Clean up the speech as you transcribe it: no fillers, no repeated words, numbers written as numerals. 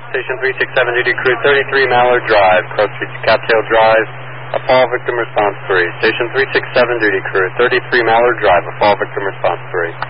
Station 367 duty crew 33 Mallard Drive, Cross Street to Cattail Drive, a fall victim response 3. Station 367 duty crew 33 Mallard Drive, a fall victim response 3.